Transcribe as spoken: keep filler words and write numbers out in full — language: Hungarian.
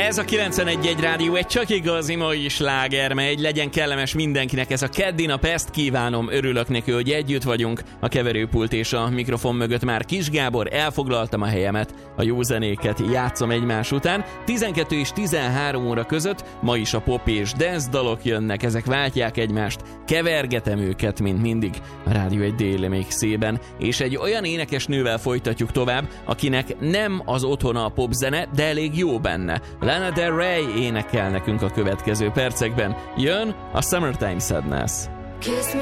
Ez a kilencvenegy egy rádió, egy csak igazi mai sláger megy, legyen kellemes mindenkinek ez a keddi nap, ezt kívánom, örülök neki, hogy együtt vagyunk. A keverőpult és a mikrofon mögött már Kis Gábor, elfoglaltam a helyemet, a jó zenéket játszom egymás után. tizenkettő és tizenhárom óra között ma is a pop és dance dalok jönnek, ezek váltják egymást, kevergetem őket, mint mindig a Rádió egy déli mixében, és egy olyan énekes nővel folytatjuk tovább, akinek nem az otthona a popzene, de elég jó benne. Lana Del Rey énekel nekünk a következő percekben. Jön a Summertime Sadness.